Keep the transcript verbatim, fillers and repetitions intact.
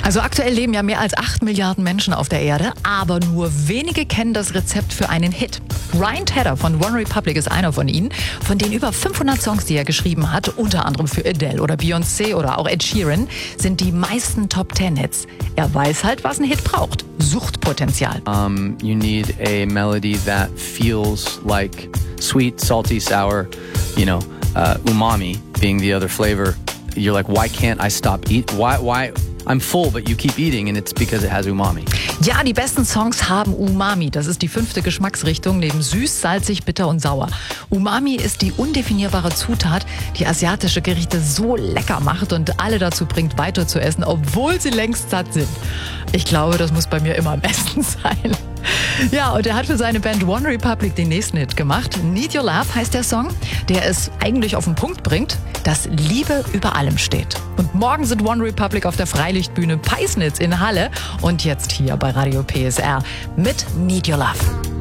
Also aktuell leben ja mehr als acht Milliarden Menschen auf der Erde, aber nur wenige kennen das Rezept für einen Hit. Ryan Tedder von One Republic ist einer von ihnen. Von den über fünfhundert Songs, die er geschrieben hat, unter anderem für Adele oder Beyoncé oder auch Ed Sheeran, sind die meisten Top Ten Hits. Er weiß halt, was ein Hit braucht. Suchtpotenzial. Um, you need a melody that feels like sweet, salty, sour, you know, uh, umami being the other flavor. You're like, why can't I stop eating? Why, why? I'm full, but you keep eating and it's because it has umami. Ja, die besten Songs haben Umami. Das ist die fünfte Geschmacksrichtung neben süß, salzig, bitter und sauer. Umami ist die undefinierbare Zutat, die asiatische Gerichte so lecker macht und alle dazu bringt, weiter zu essen, obwohl sie längst satt sind. Ich glaube, das muss bei mir immer am besten sein. Ja, und er hat für seine Band One Republic den nächsten Hit gemacht. Need Your Love heißt der Song, der es eigentlich auf den Punkt bringt, dass Liebe über allem steht. Und morgen sind One Republic auf der Freilichtbühne Peisnitz in Halle und jetzt hier bei Radio P S R mit Need Your Love.